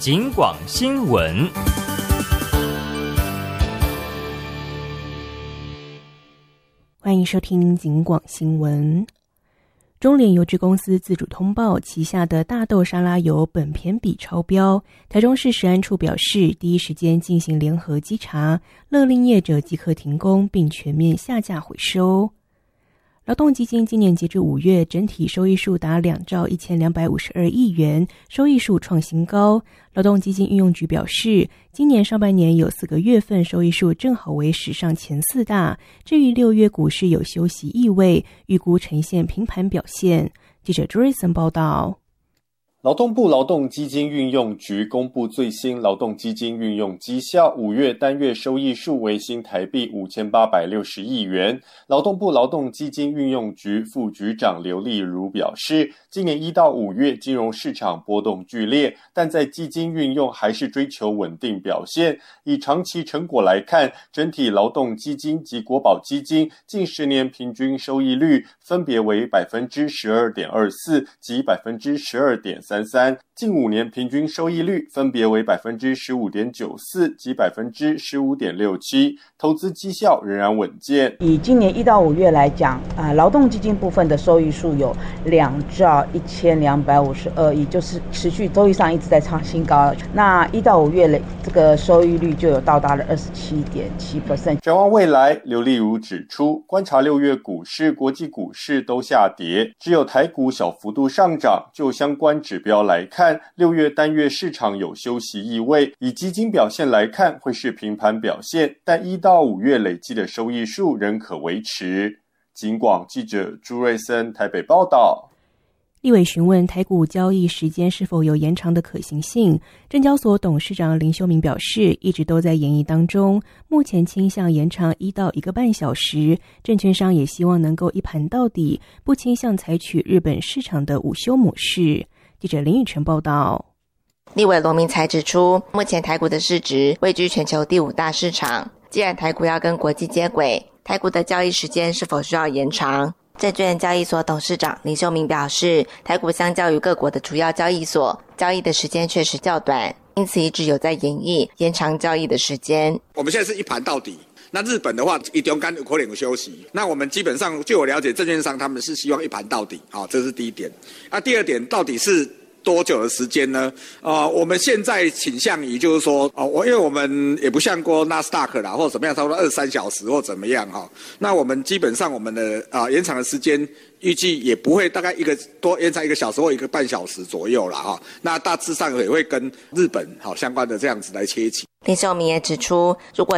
警广新闻。 欢迎收听警广新闻。中联油脂公司自主通报旗下的大豆沙拉油苯偏比超标，台中市食安处表示，第一时间进行联合稽查，勒令业者即刻停工，并全面下架回收。劳动基金今年截至5月，整体收益数达2兆1252亿元，收益数创新高。劳动基金运用局表示，今年上半年有4个月份收益数正好为史上前4大。至于6月股市有休息意味，预估呈现平盘表现。记者朱瑞森报道。 劳动部劳动基金运用局公布最新劳动基金运用绩效，5月单月收益数为新台币5860亿元。劳动部劳动基金运用局副局长刘丽如表示，今年1到5月金融市场波动剧烈，但在基金运用还是追求稳定表现。以长期成果来看，整体劳动基金及国保基金近10年平均收益率分别为 12.24% 及 12.33%， 近5年平均收益率分别为 15.94% 及 15.67%， 投资绩效仍然稳健。 以今年1到5月来讲，劳动基金部分的收益数有2兆1252亿，就是持续周益上一直在创新高。那1到5月这个收益率就有到达了 27.7%。 展望未来，刘丽如指出，观察6月股市、国际股市都下跌，只有台股小幅度上涨。就相关指标来看，6月单月市场有休息意味，以基金表现来看会是平盘表现，但1到5月累计的收益数仍可维持。警广记者朱瑞森台北报道。 立委询问台股交易时间是否有延长的可行性，证交所董事长林修明表示，一直都在研议当中，目前倾向延长1到1个半小时，证券商也希望能够一盘到底，不倾向采取日本市场的午休模式。记者林宇晨报道。 立委罗明才指出，目前台股的市值位居全球第5大市场，既然台股要跟国际接轨，台股的交易时间是否需要延长？证券交易所董事长林秀明表示，台股相较于各国的主要交易所，交易的时间确实较短，因此一直有在研议延长交易的时间。 我们现在是一盘到底，那日本的话一中间有可能有休息，那我们基本上据我了解，证券商他们是希望一盘到底，这是第一点。第二点，到底是多久的时间呢？我们现在倾向于就是说，因为我们也不像过纳斯达克啦，或者怎么样，差不多23小时或怎么样哈。那我们基本上我们的延长的时间预计也不会大概多延长1个小时或1个半小时左右啦哈。那大致上也会跟日本相关的这样子来切起。 林秀明也指出，如果